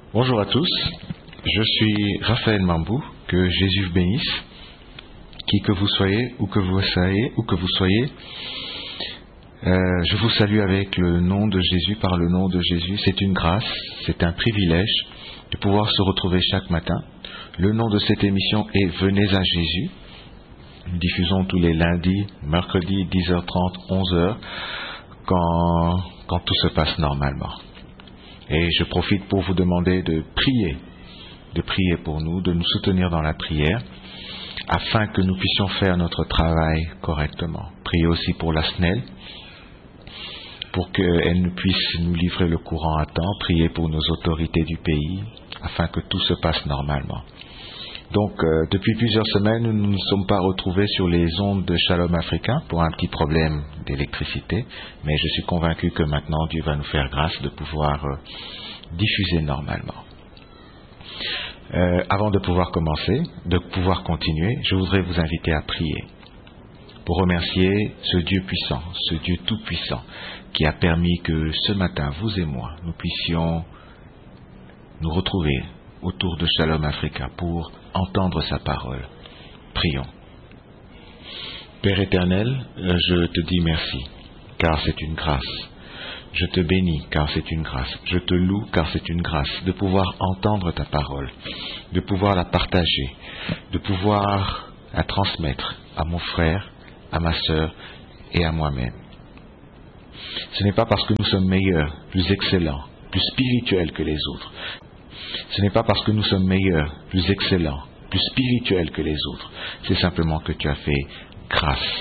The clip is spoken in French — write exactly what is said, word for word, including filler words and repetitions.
Bonjour à tous, je suis Raphaël Mambou, que Jésus vous bénisse, qui que vous soyez, où que vous soyez, où que vous soyez, euh, je vous salue avec le nom de Jésus, par le nom de Jésus. C'est une grâce, c'est un privilège de pouvoir se retrouver chaque matin. Le nom de cette émission est Venez à Jésus. Nous diffusons tous les lundis, mercredis, dix heures trente, onze heures, quand, quand tout se passe normalement. Et je profite pour vous demander de prier, de prier pour nous, de nous soutenir dans la prière, afin que nous puissions faire notre travail correctement. Priez aussi pour la S N E L, pour qu'elle nous puisse nous livrer le courant à temps. Priez pour nos autorités du pays, afin que tout se passe normalement. Donc, euh, depuis plusieurs semaines, nous ne nous sommes pas retrouvés sur les ondes de Shalom Africain pour un petit problème d'électricité, mais je suis convaincu que maintenant Dieu va nous faire grâce de pouvoir euh, diffuser normalement. Euh, avant de pouvoir commencer, de pouvoir continuer, je voudrais vous inviter à prier pour remercier ce Dieu puissant, ce Dieu tout-puissant, qui a permis que ce matin, vous et moi, nous puissions nous retrouver autour de Shalom Africa pour entendre sa parole. Prions. Père éternel, je te dis merci, car c'est une grâce. Je te bénis, car c'est une grâce. Je te loue, car c'est une grâce de pouvoir entendre ta parole, de pouvoir la partager, de pouvoir la transmettre à mon frère, à ma sœur et à moi-même. Ce n'est pas parce que nous sommes meilleurs, plus excellents, plus spirituels que les autres. Ce n'est pas parce que nous sommes meilleurs, plus excellents, plus spirituels que les autres. C'est simplement que tu as fait grâce